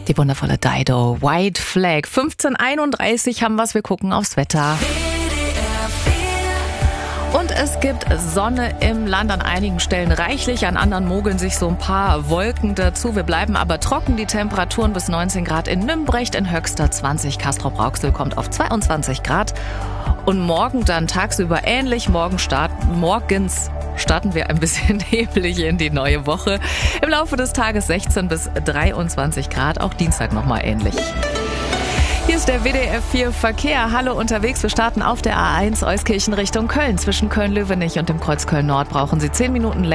Die wundervolle Dido, White Flag. 15:31 haben wir's, wir gucken aufs Wetter. Und es gibt Sonne im Land, an einigen Stellen reichlich, an anderen mogeln sich so ein paar Wolken dazu. Wir bleiben aber trocken, die Temperaturen bis 19 Grad in Nümbrecht, in Höxter 20, Castrop-Rauxel kommt auf 22 Grad. Und morgen dann tagsüber ähnlich, morgens starten wir ein bisschen neblig in die neue Woche. Im Laufe des Tages 16 bis 23 Grad, auch Dienstag nochmal ähnlich. Hier ist der WDR 4 Verkehr. Hallo unterwegs. Wir starten auf der A1 Euskirchen Richtung Köln. Zwischen Köln-Löwenich und dem Kreuz Köln-Nord brauchen Sie 10 Minuten länger.